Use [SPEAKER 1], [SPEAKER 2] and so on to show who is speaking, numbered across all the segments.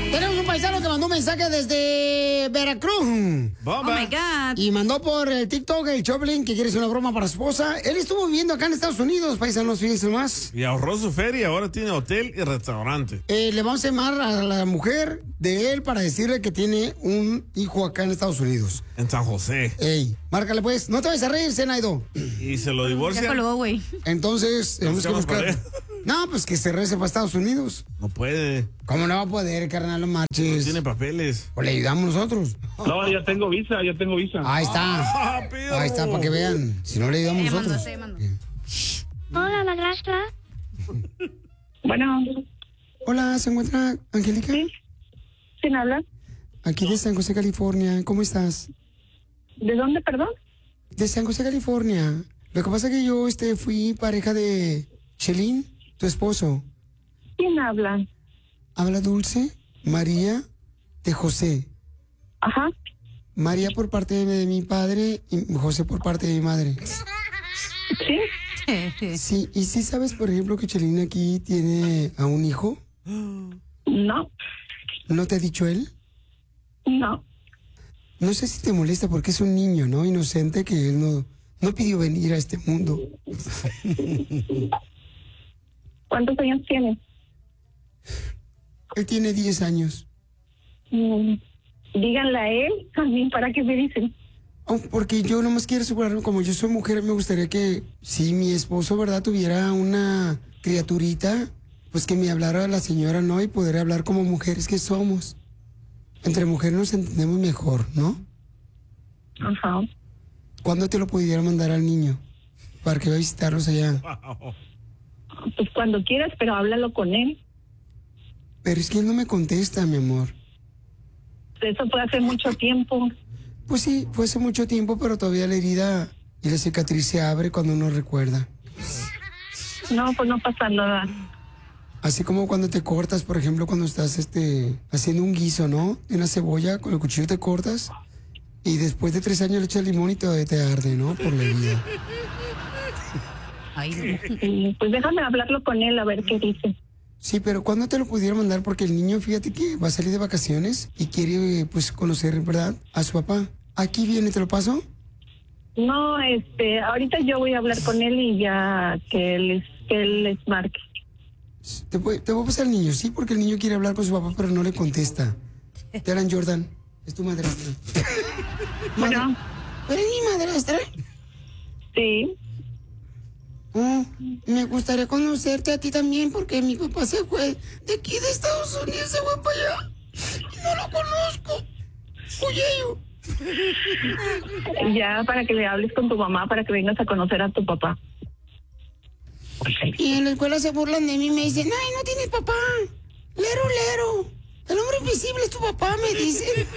[SPEAKER 1] Tenemos un paisano que mandó un mensaje desde Veracruz.
[SPEAKER 2] Oh my God.
[SPEAKER 1] Y mandó por el TikTok el Choplin que quiere hacer una broma para su esposa. Él estuvo viviendo acá en Estados Unidos, paisanos, fíjense más.
[SPEAKER 3] Y ahorró su feria, ahora tiene hotel y restaurante.
[SPEAKER 1] Le vamos a llamar a la mujer de él para decirle que tiene un hijo acá en Estados Unidos.
[SPEAKER 3] En San José.
[SPEAKER 1] Ey, márcale pues. No te vayas a reír, Zenaido.
[SPEAKER 3] Y se lo divorcia.
[SPEAKER 2] Ya colgó, güey.
[SPEAKER 1] Entonces, tenemos que buscar. No, pues que se regrese para Estados Unidos.
[SPEAKER 3] No puede.
[SPEAKER 1] ¿Cómo no va a poder, carnal? No
[SPEAKER 3] No
[SPEAKER 1] marches.
[SPEAKER 3] tiene papeles.
[SPEAKER 1] O le ayudamos nosotros.
[SPEAKER 4] No, ya tengo visa.
[SPEAKER 1] Ahí está. Ahí está, para que vean. Si no le ayudamos nosotros.
[SPEAKER 5] Hola, madrastra. Bueno.
[SPEAKER 1] Hola, ¿se encuentra Angélica?
[SPEAKER 5] Sí. ¿Quién habla?
[SPEAKER 1] Aquí de San José, California. ¿Cómo estás?
[SPEAKER 5] ¿De dónde, perdón?
[SPEAKER 1] De San José, California. Lo que pasa es que yo fui pareja de Chelín, tu esposo.
[SPEAKER 5] ¿Quién habla?
[SPEAKER 1] Habla Dulce, María, de José.
[SPEAKER 5] Ajá.
[SPEAKER 1] María por parte de mi padre y José por parte de mi madre.
[SPEAKER 5] ¿Sí?
[SPEAKER 1] Sí, ¿y sí sabes, por ejemplo, que Chelín aquí tiene a un hijo?
[SPEAKER 5] No.
[SPEAKER 1] ¿No te ha dicho él?
[SPEAKER 5] No.
[SPEAKER 1] No sé si te molesta porque es un niño, ¿no? Inocente que él no pidió venir a este mundo.
[SPEAKER 5] ¿Cuántos años tiene?
[SPEAKER 1] Él tiene 10 años.
[SPEAKER 5] Díganle a él, a mí, ¿para qué me dicen?
[SPEAKER 1] Oh, porque yo nomás quiero asegurarme, como yo soy mujer, me gustaría que si mi esposo, ¿verdad?, tuviera una criaturita, pues que me hablara la señora, ¿no? Y poder hablar como mujeres que somos. Entre mujeres nos entendemos mejor, ¿no?
[SPEAKER 5] Ajá.
[SPEAKER 1] ¿Cuándo te lo pudiera mandar al niño? Para que vaya a visitarlos allá.
[SPEAKER 5] Pues cuando quieras, pero háblalo con él.
[SPEAKER 1] Pero es que él no me contesta, mi amor.
[SPEAKER 5] Eso fue hace mucho tiempo.
[SPEAKER 1] Pues sí, fue hace mucho tiempo, pero todavía la herida y la cicatriz se abre cuando uno recuerda.
[SPEAKER 5] No, pues no pasa nada.
[SPEAKER 1] Así como cuando te cortas, por ejemplo, cuando estás haciendo un guiso, ¿no? De una cebolla, con el cuchillo te cortas y después de 3 años le echas limón y todavía te arde, ¿no? Por la herida.
[SPEAKER 5] Pues déjame hablarlo con él a ver qué dice.
[SPEAKER 1] Sí, pero ¿cuándo te lo pudiera mandar? Porque el niño, fíjate que va a salir de vacaciones y quiere, pues, conocer, ¿verdad?, a su papá. ¿Aquí viene, te lo paso?
[SPEAKER 5] No, ahorita yo voy a hablar con él y ya que él les marque.
[SPEAKER 1] Te voy a pasar al niño, sí, porque el niño quiere hablar con su papá, pero no le contesta. Te hablan, Jordan. Es tu madrastra.
[SPEAKER 5] Bueno.
[SPEAKER 1] ¿Eres mi madrastra?
[SPEAKER 5] Sí.
[SPEAKER 1] Oh, me gustaría conocerte a ti también, porque mi papá se fue de aquí de Estados Unidos, se fue para allá. Y no lo conozco. Oye, yo.
[SPEAKER 5] Ya, para que le hables con tu mamá, para que vengas a conocer a tu papá.
[SPEAKER 1] Y en la escuela se burlan de mí y me dicen, ay, no tienes papá. Lero, lero. El hombre invisible es tu papá, me dicen.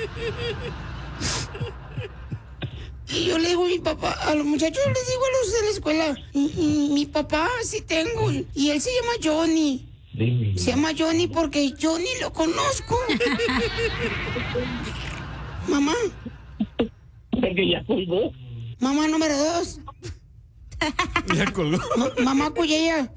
[SPEAKER 1] Y yo le digo a mi papá, a los muchachos les digo a los de la escuela, mi papá sí tengo, y él se llama Johnny. Se llama Johnny porque Johnny lo conozco. Mamá.
[SPEAKER 5] Porque ya colgó.
[SPEAKER 1] Mamá número 2.
[SPEAKER 3] Ya colgó.
[SPEAKER 1] Mamá Cuyella.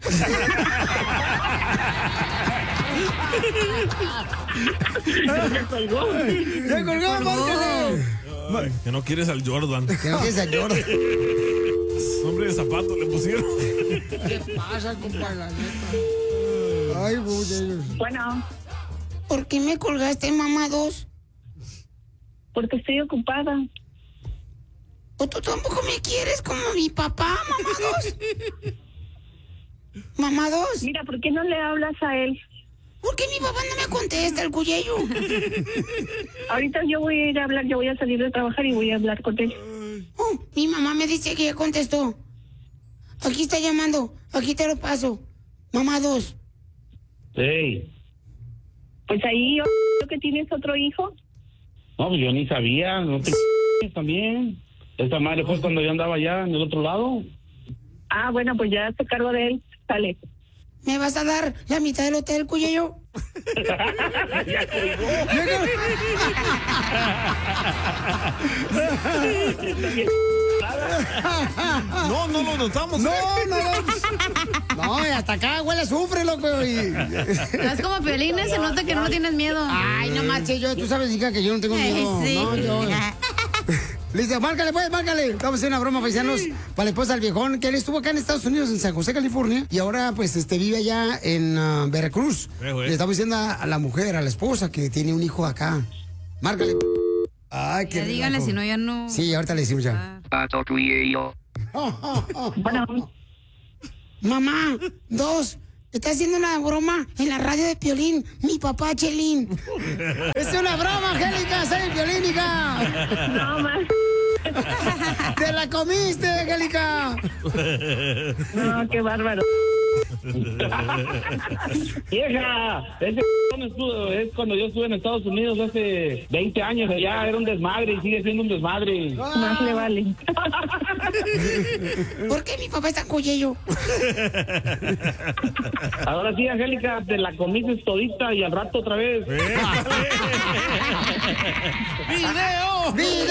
[SPEAKER 5] Ya colgó.
[SPEAKER 1] Ya colgó, márcale.
[SPEAKER 3] Ay, que no quieres al Jordan.
[SPEAKER 1] Que no quieres al Jordan.
[SPEAKER 3] Nombre de zapato le pusieron.
[SPEAKER 1] ¿Qué pasa, compadre? La neta. Ay, güey.
[SPEAKER 5] Bueno.
[SPEAKER 1] ¿Por qué me colgaste, mamá 2?
[SPEAKER 5] Porque estoy ocupada.
[SPEAKER 1] ¿O tú tampoco me quieres como mi papá, mamá 2? Mamá 2.
[SPEAKER 5] Mira, ¿por qué no le hablas a él?
[SPEAKER 1] ¿Por qué mi papá no me contesta, el cuyello?
[SPEAKER 5] Ahorita yo voy a ir a hablar, yo voy a salir de trabajar y voy a hablar con él.
[SPEAKER 1] Oh, mi mamá me dice que ya contestó. Aquí está llamando, aquí te lo paso. Mamá 2.
[SPEAKER 4] Sí.
[SPEAKER 5] Pues ahí yo que tienes otro hijo.
[SPEAKER 4] No, pues yo ni sabía, no te también. Esa madre fue cuando yo andaba allá en el otro lado.
[SPEAKER 5] Ah, bueno, pues ya se cargo de él. Sale.
[SPEAKER 1] ¿Me vas a dar la mitad del hotel, cuyello?
[SPEAKER 4] Ya colgó.
[SPEAKER 3] No, no lo notamos.
[SPEAKER 1] No, no, hasta acá huele a azufre, loco.
[SPEAKER 2] Es como Piolín, se nota que no tienes miedo.
[SPEAKER 1] Ay, no manches, tú sabes, hija, que yo no tengo miedo.
[SPEAKER 2] Sí.
[SPEAKER 1] No, yo. Listo, márcale, pues, márcale. Vamos a hacer una broma, paisanos, para la esposa del viejón, que él estuvo acá en Estados Unidos, en San José, California, y ahora, pues, vive allá en Veracruz. Le estamos diciendo a la mujer, a la esposa, que tiene un hijo acá. Márcale. Ay, qué
[SPEAKER 2] Ya dígale, si no, ya no.
[SPEAKER 1] Sí, ahorita le decimos ya.
[SPEAKER 5] Bueno,
[SPEAKER 1] Mamá, está haciendo una broma en la radio de Piolín, mi papá Chelín. Es una broma, Angélica, soy Piolín, hija.
[SPEAKER 5] no más.
[SPEAKER 1] ¡Te la comiste, Angélica!
[SPEAKER 5] No, qué bárbaro.
[SPEAKER 4] Vieja, ese es cuando yo estuve en Estados Unidos hace 20 años allá, era un desmadre y sigue siendo un desmadre.
[SPEAKER 5] Más le vale.
[SPEAKER 1] ¿Por qué mi papá está cuello?
[SPEAKER 4] Ahora sí, Angélica, te la comiste todita y al rato otra vez.
[SPEAKER 3] ¡Video!
[SPEAKER 1] ¡Video!